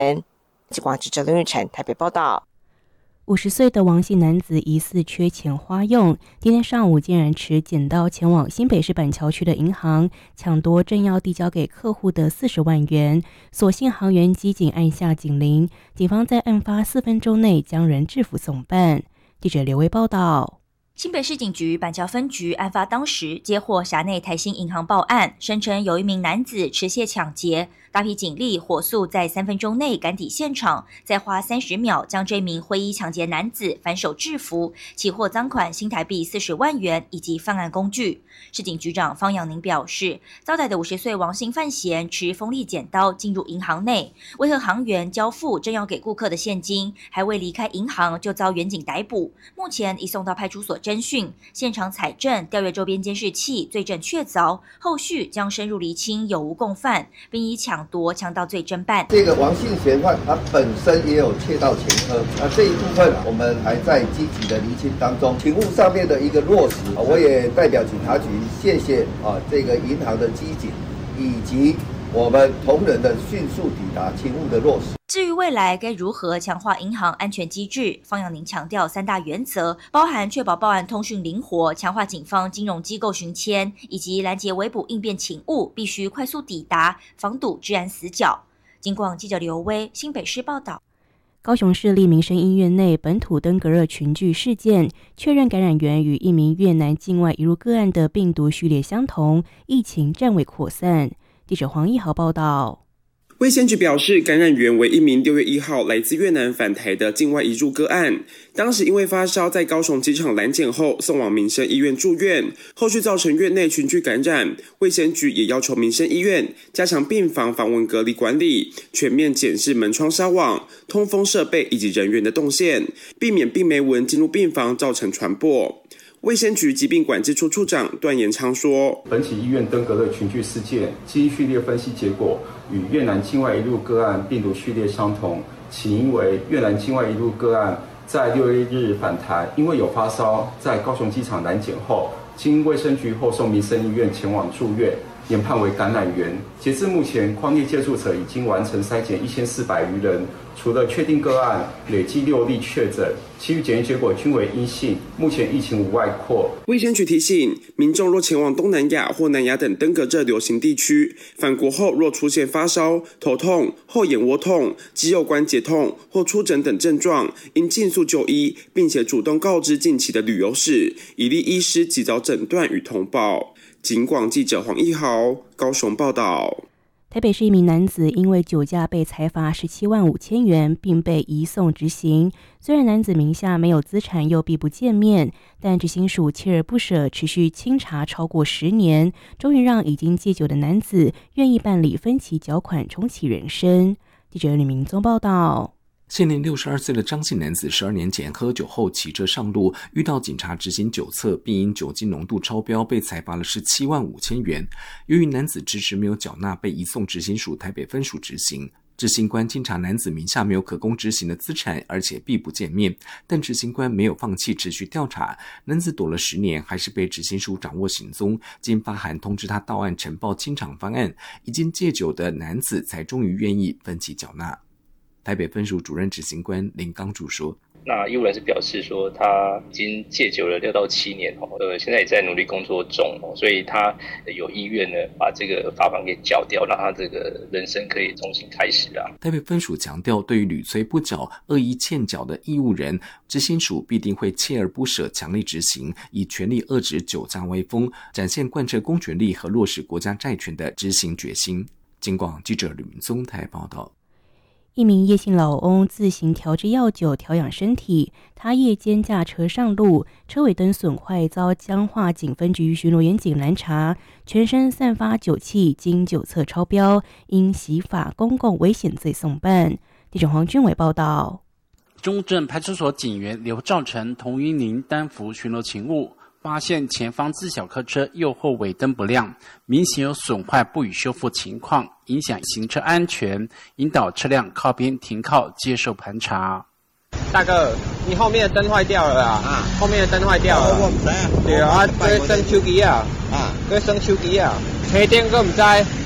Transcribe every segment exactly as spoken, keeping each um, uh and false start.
警广记者林玉成台北报道。 五十岁的王姓男子疑似缺钱花用，今天上午竟然持剪刀前往新北市板桥区的银行抢夺正要递交给客户的四十万元，所幸行员机警按下警铃，警方在案发四分钟内将人制服送办。记者刘威报道。 新北市警局板桥分局案发当时接获辖内台新银行报案，声称有一名男子持械抢劫，大批警力火速在三分钟内赶抵现场，再花三十秒将这名灰衣抢劫男子反手制服，起获赃款新台币四十万元以及犯案工具。市警局长方养宁表示，遭逮的五十岁王姓犯嫌持锋利剪刀进入银行内，为何行员交付正要给顾客的现金，还未离开银行就遭员警逮捕，目前已送到派出所侦讯，现场采证，调阅周边监视器，罪证确凿，后续将深入厘清有无共犯，并以抢夺强盗罪侦办。 这个王姓嫌犯他本身也有窃盗前科，那这一部分我们还在积极的厘清当中。勤务上面的一个落实，我也代表警察局谢谢啊这个银行的机警以及我们同仁的迅速抵达勤务的落实。 至于未来该如何强化银行安全机制，方养宁强调三大原则，包含确保报案通讯灵活，强化警方金融机构巡签，以及拦截围捕应变勤务必须快速抵达，防堵治安死角。警广记者刘威新北市报道。 高雄市立民生医院内本土登革热群聚事件，确认感染源与一名越南境外移入个案的病毒序列相同，疫情暂未扩散。记者黄义豪报道。 卫生局表示，感染源为一名六月一号来自越南返台的境外移入个案，当时因为发烧在高雄机场拦检后送往民生医院住院，后续造成院内群聚感染。卫生局也要求民生医院加强病房访问隔离管理，全面检视门窗纱网、通风设备以及人员的动线，避免病媒蚊进入病房造成传播。卫生局疾病管制处处长段延昌说， 本起医院登革热群聚事件基因序列分析结果与越南境外移入个案病毒序列相同，起因为越南境外移入个案在六月一日返台，因为有发烧，在高雄机场拦检后，经卫生局后送民生医院前往住院，研判为感染源。截至目前，匡列接触者已经完成筛检一千四百余人，除了确定个案累计六例确诊，其余检验结果均为阴性，目前疫情无外扩。 卫生局提醒民众，若前往东南亚或南亚等登革热流行地区，返国后若出现发烧、头痛、后眼窝痛、肌肉关节痛或出疹等症状，应尽速就医，并且主动告知近期的旅游史，以利医师及早诊断与通报。警广记者黄义豪高雄报道。 台北市一名男子因为酒驾被裁罚十七万五千元，并被移送执行。虽然男子名下没有资产又避不见面，但执行署锲而不舍，持续清查超过十年，终于让已经戒酒的男子愿意办理分期缴款，重启人生。记者李明宗报道。 现年六十二岁的张姓男子十二年前喝酒后骑车上路，遇到警察执行酒测，并因酒精浓度超标被裁罚了十七万五千元。由于男子迟迟没有缴纳，被移送执行署台北分署执行。执行官经查男子名下没有可供执行的资产，而且避不见面，但执行官没有放弃，持续调查。男子躲了十年，还是被执行署掌握行踪，经发函通知他到案呈报清偿方案。已经戒酒的男子才终于愿意分期缴纳。台北分署主任执行官林刚柱说， 那业务人士表示说，他已经戒酒了六到七年，呃，现在也在努力工作中，所以他有意愿呢把这个罚款给缴掉，让他这个人生可以重新开始啊。 台北分署强调，对于屡催不缴、恶意欠缴的义务人，执行署必定会锲而不舍、强力执行，以全力遏止酒驾威风，展现贯彻公权力和落实国家债权的执行决心。警广记者吕明宗台报道。 一名叶姓老翁自行调制药酒调养身体，他夜间驾车上路，车尾灯损坏，遭彰化警分局巡逻员警拦查，全身散发酒气，经酒测超标，因袭法公共危险罪送办。记者黄俊伟报道。 中正派出所警员刘兆成、童云宁担负巡逻勤务，发现前方自小客车右后尾灯不亮，明显有损坏不予修复情况，影响行车安全，引导车辆靠边停靠接受盘查。 大哥，你后面的灯坏掉了啊！啊，后面的灯坏掉了。我唔知啊。对啊，这生手机啊，啊，这生手机啊，黑电个唔知。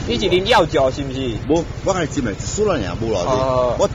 你是啉药酒是不是？ 无，我甲你斟的，输了尔无咯。我